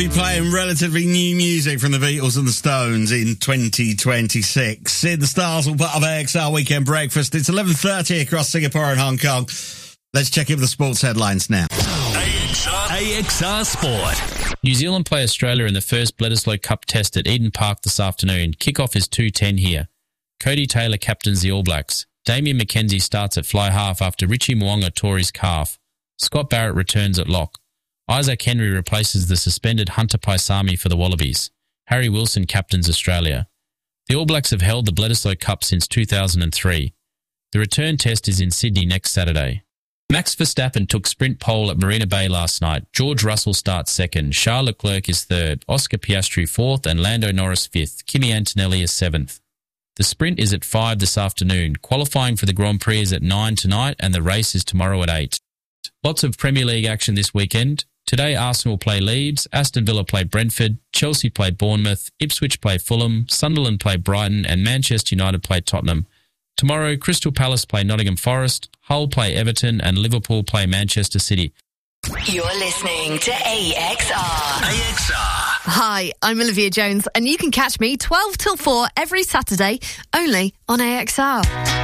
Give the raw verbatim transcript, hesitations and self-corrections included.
Be playing relatively new music from the Beatles and the Stones in twenty twenty-six. Sid the Stars will part of A X R Weekend Breakfast. It's eleven thirty across Singapore and Hong Kong. Let's check in with the sports headlines now. A X R, A X R Sport. New Zealand play Australia in the first Bledisloe Cup test at Eden Park this afternoon. Kickoff is two ten here. Cody Taylor captains the All Blacks. Damien McKenzie starts at fly half after Richie Mo'unga tore his calf. Scott Barrett returns at lock. Isaac Henry replaces the suspended Hunter Paisami for the Wallabies. Harry Wilson captains Australia. The All Blacks have held the Bledisloe Cup since two thousand three. The return test is in Sydney next Saturday. Max Verstappen took sprint pole at Marina Bay last night. George Russell starts second. Charles Leclerc is third. Oscar Piastri fourth and Lando Norris fifth. Kimi Antonelli is seventh. The sprint is at five this afternoon. Qualifying for the Grand Prix is at nine tonight and the race is tomorrow at eight. Lots of Premier League action this weekend. Today, Arsenal play Leeds, Aston Villa play Brentford, Chelsea play Bournemouth, Ipswich play Fulham, Sunderland play Brighton, and Manchester United play Tottenham. Tomorrow, Crystal Palace play Nottingham Forest, Hull play Everton, and Liverpool play Manchester City. You're listening to A X R. A X R. Hi, I'm Olivia Jones, and you can catch me twelve till four every Saturday, only on A X R.